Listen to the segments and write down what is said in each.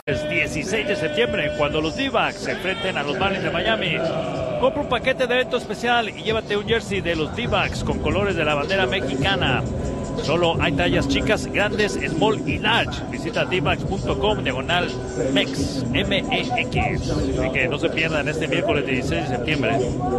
Es 16 de septiembre, cuando los D-backs se enfrenten a los Marlins de Miami. Compra un paquete de evento especial y llévate un jersey de los D-backs con colores de la bandera mexicana. Solo hay tallas chicas, grandes, small y large. Visita dbacks.com/mex, M-E-X. Así que no se pierdan este miércoles 16 de septiembre.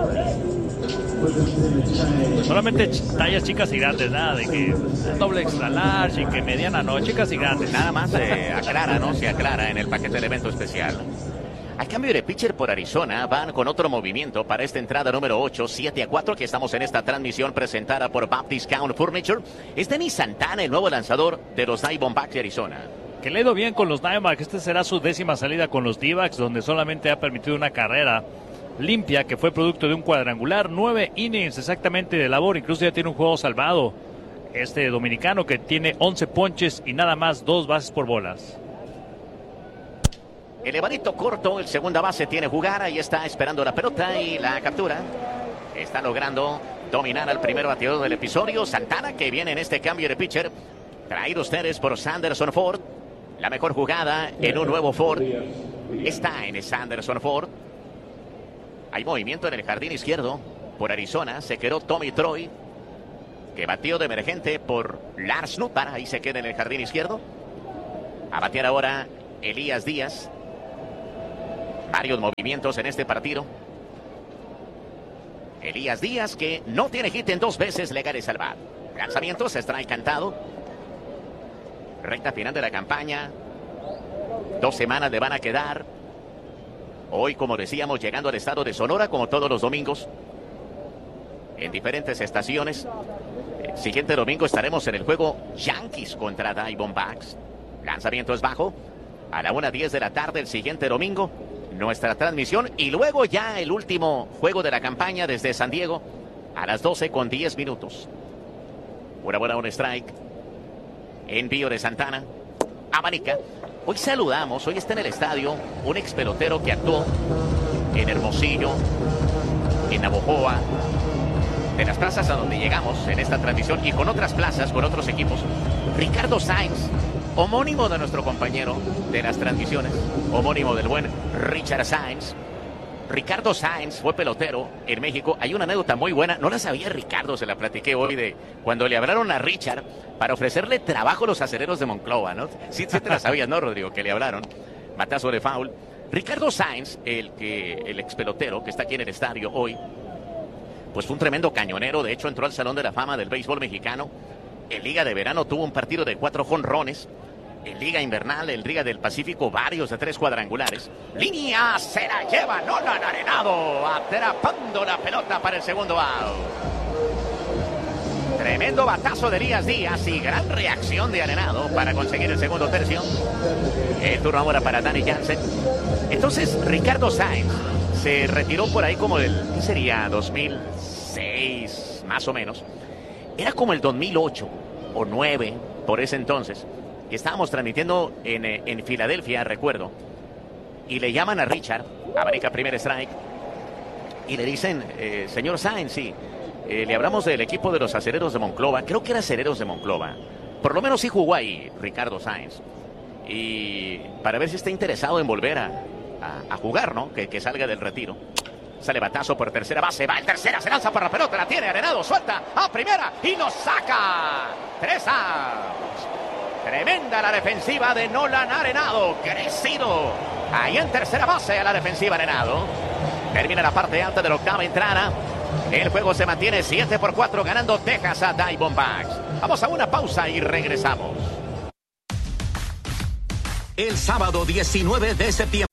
Solamente tallas chicas y grandes, nada de que doble extra large y que mediana, no, chicas y grandes. Nada más aclara, ¿no? Se aclara en el paquete de evento especial. A cambio de pitcher por Arizona, van con otro movimiento para esta entrada número 8, 7-4, que estamos en esta transmisión presentada por Baptist Count Furniture. Es Dennis Santana, el nuevo lanzador de los Diamondbacks de Arizona. Que le ha ido bien con los Diamondbacks. Esta será su 10ª salida con los D-backs, donde solamente ha permitido una carrera limpia, que fue producto de un cuadrangular, 9 innings exactamente de labor, incluso ya tiene un juego salvado. Este dominicano que tiene 11 ponches y nada más 2 bases por bolas. Elevadito corto, el segunda base tiene jugar, ahí está esperando la pelota y la captura. Está logrando dominar al primer bateador del episodio, Santana, que viene en este cambio de pitcher. Traído ustedes por Sanderson Ford. La mejor jugada en un nuevo Ford está en Sanderson Ford. Hay movimiento en el jardín izquierdo por Arizona. Se quedó Tommy Troy, que batió de emergente por Lars Nootbaar. Ahí se queda en el jardín izquierdo. A batear ahora Elías Díaz. Varios movimientos en este partido. Elías Díaz, que no tiene hit en 2 veces legales al bat. Lanzamientos, strike cantado. Recta final de la campaña. 2 semanas le van a quedar. Hoy, como decíamos, llegando al estado de Sonora, como todos los domingos, en diferentes estaciones. El siguiente domingo estaremos en el juego Yankees contra Diamondbacks. Lanzamiento es bajo. A la 1:10 de la tarde el siguiente domingo, nuestra transmisión. Y luego ya el último juego de la campaña desde San Diego, a las 12:10. Una bola, un strike. Envío de Santana. Abanica. Hoy saludamos, hoy está en el estadio un ex pelotero que actuó en Hermosillo, en Navojoa, de las plazas a donde llegamos en esta transmisión y con otras plazas, con otros equipos. Ricardo Sainz, homónimo de nuestro compañero de las transmisiones, homónimo del buen Richard Sainz. Ricardo Sainz fue pelotero en México. Hay una anécdota muy buena, no la sabía Ricardo, se la platiqué hoy, de cuando le hablaron a Richard para ofrecerle trabajo a los acereros de Monclova, ¿no? Sí te la sabías, ¿no, Rodrigo? Que le hablaron. Matazo de foul. Ricardo Sainz, el ex pelotero que está aquí en el estadio hoy, pues fue un tremendo cañonero. De hecho, entró al Salón de la Fama del béisbol mexicano. En Liga de Verano tuvo un partido de 4 jonrones. En Liga Invernal, en Liga del Pacífico, varios de 3 cuadrangulares. Línea, se la lleva Nolan Arenado, atrapando la pelota para el segundo out. Tremendo batazo de Elías Díaz y gran reacción de Arenado para conseguir el segundo tercio. El turno ahora para Danny Jansen. Entonces, Ricardo Sainz se retiró por ahí como del, ¿qué sería? 2006, más o menos. Era como el 2008 o 2009, por ese entonces. Y estábamos transmitiendo en Filadelfia, recuerdo. Y le llaman a Richard, abanica primer strike. Y le dicen, señor Sainz, sí, le hablamos del equipo de los acereros de Monclova. Creo que era acereros de Monclova. Por lo menos sí jugó ahí Ricardo Sainz. Y para ver si está interesado en volver a jugar, ¿no? Que salga del retiro. Sale batazo por tercera base, va en tercera, se lanza por la pelota, la tiene Arenado, suelta a primera y lo saca. 3 outs. Tremenda la defensiva de Nolan Arenado, crecido ahí en tercera base a la defensiva Arenado. Termina la parte alta de la octava entrada. El juego se mantiene 7-4 ganando Texas a Diamondbacks. Vamos a una pausa y regresamos. El sábado 19 de septiembre.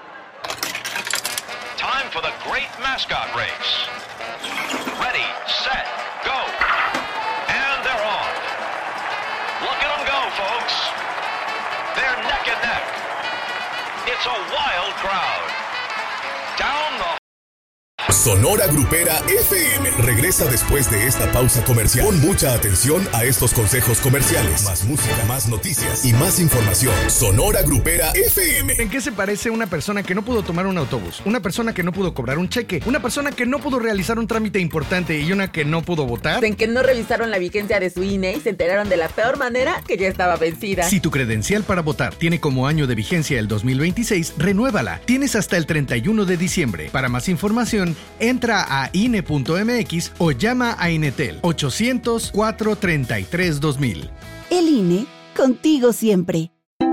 Time for the great mascot race. Ready, set, go. And they're on. Look at them go, folks. They're neck and neck. It's a wild crowd. Down the Sonora Grupera FM regresa después de esta pausa comercial. Pon mucha atención a estos consejos comerciales. Más música, más noticias y más información. Sonora Grupera FM. ¿En qué se parece una persona que no pudo tomar un autobús? Una persona que no pudo cobrar un cheque. Una persona que no pudo realizar un trámite importante y una que no pudo votar. En que no revisaron la vigencia de su INE y se enteraron de la peor manera que ya estaba vencida. Si tu credencial para votar tiene como año de vigencia el 2026, renuévala. Tienes hasta el 31 de diciembre. Para más información, entra a INE.mx o llama a Inetel 800-433-2000. El INE, contigo siempre.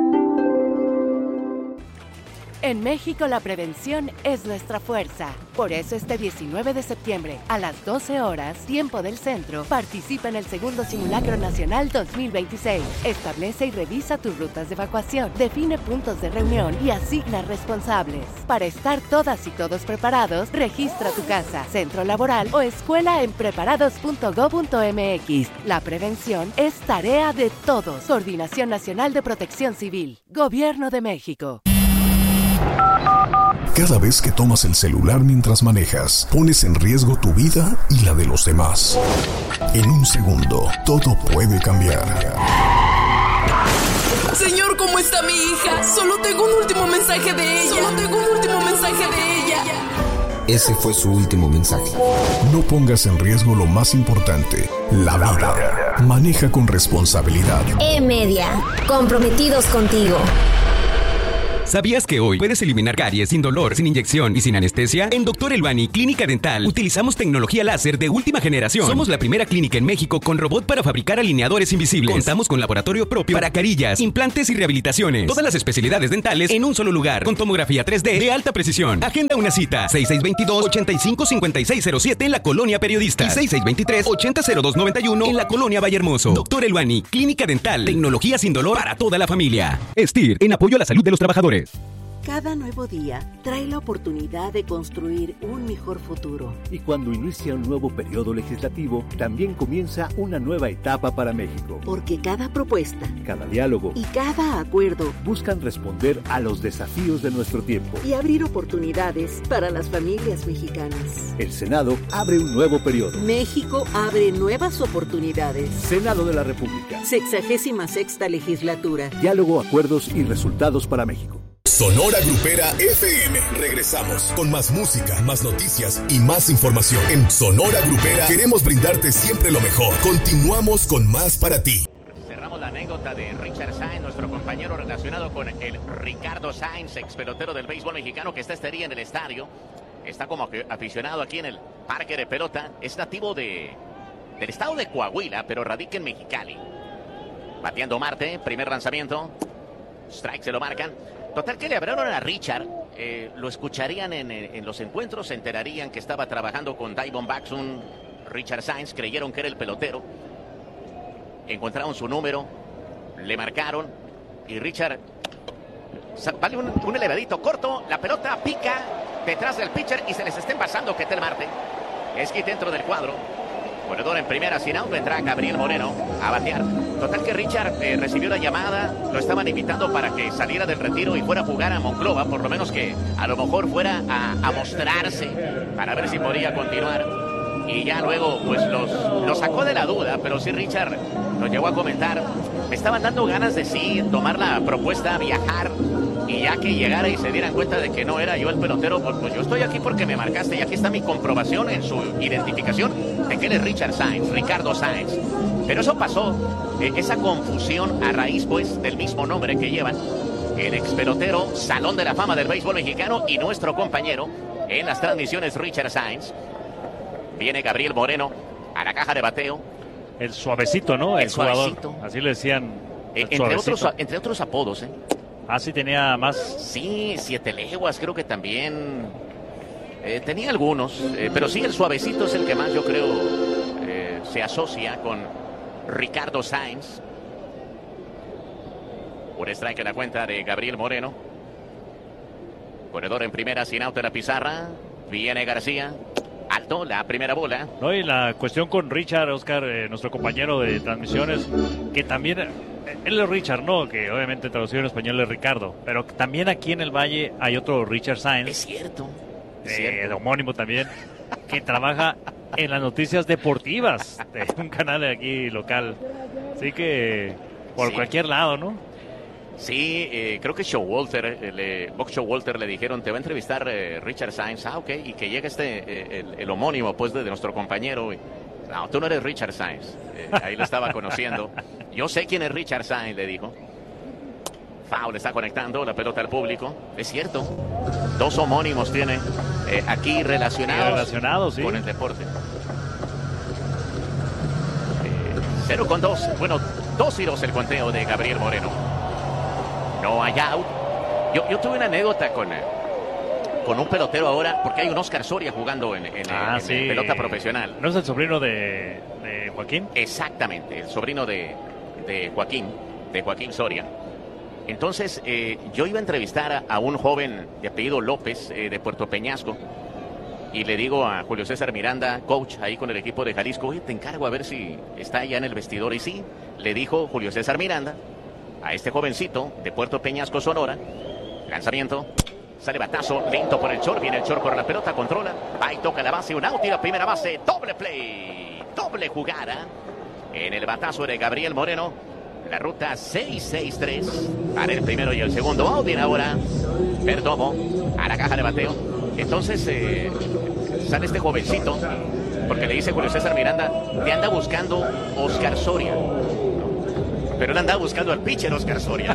En México la prevención es nuestra fuerza. Por eso este 19 de septiembre, a las 12 horas, tiempo del centro, participa en el segundo Simulacro Nacional 2026. Establece y revisa tus rutas de evacuación, define puntos de reunión y asigna responsables. Para estar todas y todos preparados, registra tu casa, centro laboral o escuela en preparados.go.mx. La prevención es tarea de todos. Coordinación Nacional de Protección Civil. Gobierno de México. Cada vez que tomas el celular mientras manejas, pones en riesgo tu vida y la de los demás. En un segundo, todo puede cambiar. Señor, ¿cómo está mi hija? Solo tengo un último mensaje de ella. Ese fue su último mensaje. No pongas en riesgo lo más importante, la vida. Maneja con responsabilidad. E-Media, comprometidos contigo. ¿Sabías que hoy puedes eliminar caries sin dolor, sin inyección y sin anestesia? En Dr. Elbani Clínica Dental utilizamos tecnología láser de última generación. Somos la primera clínica en México con robot para fabricar alineadores invisibles. Contamos con laboratorio propio para carillas, implantes y rehabilitaciones. Todas las especialidades dentales en un solo lugar, con tomografía 3D de alta precisión. Agenda una cita, 6622-855607 en la Colonia Periodista y 6623-800291 en la Colonia Vallehermoso. Dr. Elbani Clínica Dental, tecnología sin dolor para toda la familia. STIR, en apoyo a la salud de los trabajadores. Cada nuevo día trae la oportunidad de construir un mejor futuro. Y cuando inicia un nuevo periodo legislativo, también comienza una nueva etapa para México. Porque cada propuesta, cada diálogo y cada acuerdo buscan responder a los desafíos de nuestro tiempo y abrir oportunidades para las familias mexicanas. El Senado abre un nuevo periodo. México abre nuevas oportunidades. Senado de la República. 66ª legislatura. Diálogo, acuerdos y resultados para México. Sonora Grupera FM. Regresamos con más música, más noticias y más información. En Sonora Grupera queremos brindarte siempre lo mejor. Continuamos con más para ti. Cerramos la anécdota de Richard Sainz, nuestro compañero relacionado con el Ricardo Sainz, ex pelotero del béisbol mexicano que está este día en el estadio. Está como aficionado aquí en el parque de pelota. Es nativo del estado de Coahuila, pero radica en Mexicali. Bateando Marte, primer lanzamiento. Strike se lo marcan. Total que le hablaron a Richard, lo escucharían en los encuentros, se enterarían que estaba trabajando con Diamondbacks, un Richard Sainz, creyeron que era el pelotero, encontraron su número, le marcaron y Richard vale un elevadito corto, la pelota pica detrás del pitcher y se les está envasando Ketel Marte, es que dentro del cuadro. Corredor en primera, sin out, vendrá Gabriel Moreno a batear. Total que Richard recibió la llamada, lo estaban invitando para que saliera del retiro y fuera a jugar a Monclova, por lo menos que a lo mejor fuera a mostrarse para ver si podía continuar. Y ya luego pues los sacó de la duda, pero sí Richard nos llegó a comentar, me estaban dando ganas de sí tomar la propuesta, viajar, y ya que llegara y se dieran cuenta de que no era yo el pelotero, pues yo estoy aquí porque me marcaste y aquí está mi comprobación en su identificación de que él es Richard Sainz, Ricardo Sainz. Pero eso pasó, esa confusión a raíz pues del mismo nombre que llevan el ex pelotero, Salón de la Fama del béisbol mexicano y nuestro compañero en las transmisiones Richard Sainz. Viene Gabriel Moreno a la caja de bateo. El suavecito, ¿no? El suavecito. Jugador. Así le decían. Entre otros apodos, ¿eh? Ah, sí, tenía más. Sí, 7 leguas, creo que también. Tenía algunos, pero sí, el suavecito es el que más, yo creo, se asocia con Ricardo Sainz. Un strike en la cuenta de Gabriel Moreno. Corredor en primera, sin out en la pizarra. Viene García. Alto, la primera bola. No, y la cuestión con Richard, Oscar, nuestro compañero de transmisiones, que también, él es Richard, ¿no? Que obviamente traducido en español es Ricardo, pero también aquí en el Valle hay otro Richard Sainz. Es cierto. el homónimo también, que trabaja en las noticias deportivas de un canal aquí local. Así que por cualquier lado, ¿no? Sí, creo que Box Showalter le dijeron, te va a entrevistar Richard Sainz. Ok, y que llegue el homónimo pues de nuestro compañero. No, tú no eres Richard Sainz. Ahí lo estaba conociendo. Yo sé quién es Richard Sainz, le dijo. Foul, está conectando la pelota al público. Es cierto, 2 homónimos tiene aquí relacionados sí, con el deporte. 0-2. Bueno, 2-2 el conteo de Gabriel Moreno. No hay out. Yo tuve una anécdota con un pelotero ahora, porque hay un Oscar Soria jugando en pelota profesional. ¿No es el sobrino de Joaquín? Exactamente, el sobrino de Joaquín Soria. Entonces, yo iba a entrevistar a un joven de apellido López, de Puerto Peñasco, y le digo a Julio César Miranda, coach, ahí con el equipo de Jalisco, oye, te encargo a ver si está allá en el vestidor. Y sí, le dijo Julio César Miranda a este jovencito de Puerto Peñasco, Sonora. Lanzamiento, sale batazo, lento por el short, viene el short por la pelota, controla, va y toca la base, un out y la primera base, doble play, doble jugada en el batazo de Gabriel Moreno. La ruta 6-6-3 para el primero y el segundo out. Viene ahora Perdomo a la caja de bateo. Entonces sale este jovencito, porque le dice Julio César Miranda, te anda buscando Oscar Soria. Pero él andaba buscando al pitcher Oscar Soria.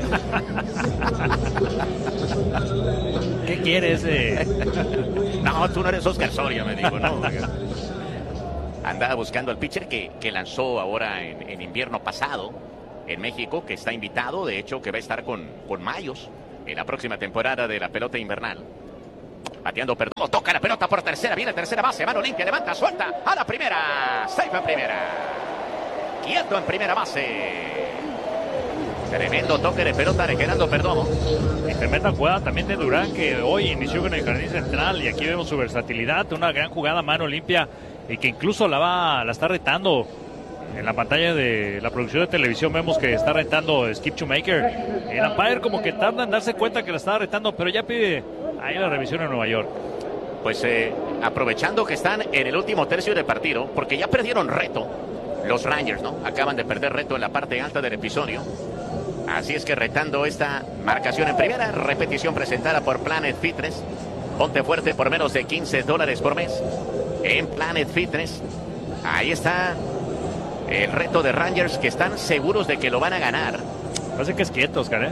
¿Qué quieres? No, tú no eres Oscar Soria, me dijo. No. Andaba buscando al pitcher que lanzó ahora en invierno pasado en México, que está invitado, de hecho, que va a estar con Mayos en la próxima temporada de la pelota invernal. Bateando, Perdomo, toca la pelota por tercera, viene tercera base, mano limpia, levanta, suelta, a la primera, safe en primera, quieto en primera base. Tremendo toque de pelota de Gerardo Perdomo. Y tremenda jugada también de Durán, que hoy inició con el jardín central, y aquí vemos su versatilidad, una gran jugada, mano limpia, y que incluso la está retando. En la pantalla de la producción de televisión vemos que está retando Skip Shoemaker. El umpire como que tarda en darse cuenta que la está retando, pero ya pide ahí la revisión en Nueva York. Pues aprovechando que están en el último tercio del partido, porque ya perdieron reto los Rangers, ¿no? Acaban de perder reto en la parte alta del episodio. Así es que retando esta marcación en primera, repetición presentada por Planet Fitness. Ponte fuerte por menos de $15 por mes en Planet Fitness. Ahí está el reto de Rangers, que están seguros de que lo van a ganar. Parece que es quieto, Oscar,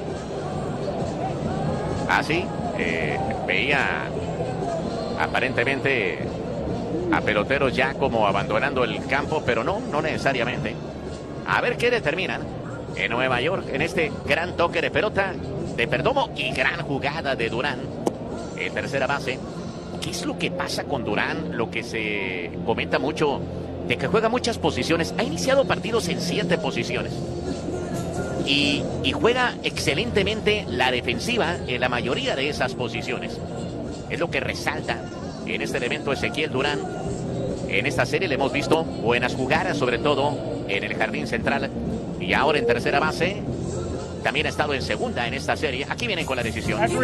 Así veía aparentemente a peloteros ya como abandonando el campo, pero no necesariamente. A ver qué determinan en Nueva York en este gran toque de pelota de Perdomo y gran jugada de Durán en tercera base. ¿Qué es lo que pasa con Durán? Lo que se comenta mucho, de que juega muchas posiciones. Ha iniciado partidos en 7 posiciones. Y juega excelentemente la defensiva en la mayoría de esas posiciones. Es lo que resalta en este elemento Ezequiel Durán. En esta serie le hemos visto buenas jugadas, sobre todo en el jardín central. Y ahora en tercera base. También ha estado en segunda en esta serie. Aquí vienen con la decisión. Se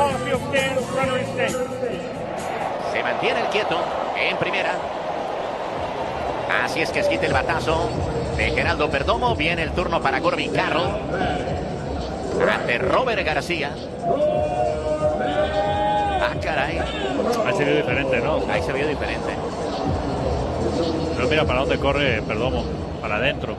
mantiene el quieto en primera. Así es que quita el batazo de Geraldo Perdomo. Viene el turno para Corbin Carroll ante Robert García. Ah, caray. Ahí se vio diferente, ¿no? Ahí se vio diferente. Pero mira para dónde corre Perdomo. Para adentro.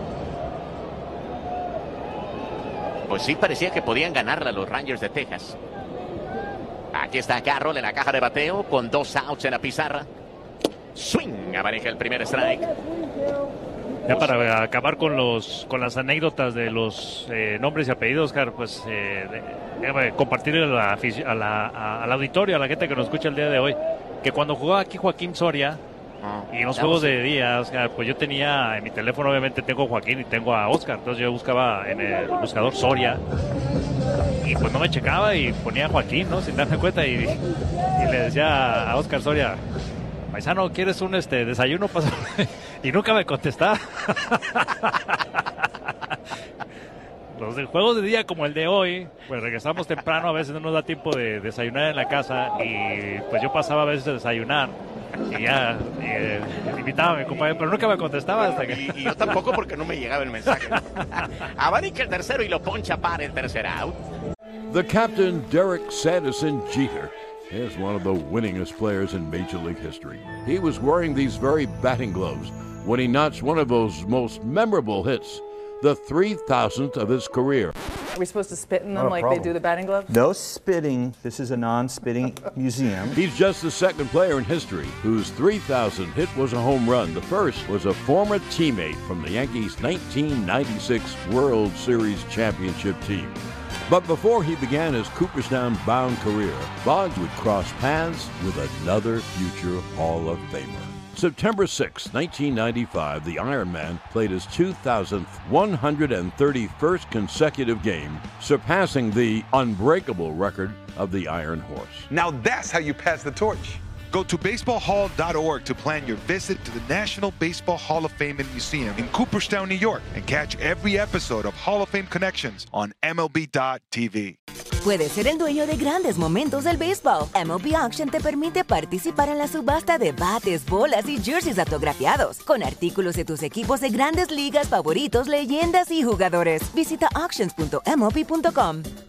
Pues sí, parecía que podían ganarla los Rangers de Texas. Aquí está Carroll en la caja de bateo con 2 outs en la pizarra. Swing, maneja el primer strike. Ya para acabar con las anécdotas de los nombres y apellidos, Oscar, pues compartirle al auditorio, a la gente que nos escucha el día de hoy, que cuando jugaba aquí Joaquín Soria, y en los juegos de día, Oscar, pues yo tenía en mi teléfono, obviamente tengo a Joaquín y tengo a Oscar, entonces yo buscaba en el buscador Soria, y pues no me checaba y ponía a Joaquín, ¿no? Sin darme cuenta, y le decía a Oscar Soria, paisano, ¿quieres un desayuno? Y nunca me contestaba. Los juegos de día como el de hoy, pues regresamos temprano, a veces no nos da tiempo de desayunar en la casa y pues yo pasaba a veces a desayunar y ya invitaba a mi compañero, pero nunca me contestaba hasta que... Y yo tampoco porque no me llegaba el mensaje. Abanica el tercero y lo poncha para el tercer out. The captain, Derek Sanderson Jeter, is one of the winningest players in Major League history. He was wearing these very batting gloves when he notched one of those most memorable hits, the 3,000th of his career. Are we supposed to spit in them like they do the batting gloves? No spitting. This is a non-spitting museum. He's just the second player in history whose 3,000th hit was a home run. The first was a former teammate from the Yankees' 1996 World Series championship team. But before he began his Cooperstown-bound career, Bonds would cross paths with another future Hall of Famer. September 6, 1995, the Iron Man played his 2,000th 131st consecutive game, surpassing the unbreakable record of the Iron Horse. Now that's how you pass the torch. Go to baseballhall.org to plan your visit to the National Baseball Hall of Fame and Museum in Cooperstown, New York, and catch every episode of Hall of Fame Connections on MLB.tv. Puedes ser el dueño de grandes momentos del béisbol. MLB Auction te permite participar en la subasta de bates, bolas y jerseys autografiados, con artículos de tus equipos de grandes ligas favoritos, leyendas y jugadores. Visita auctions.mlb.com.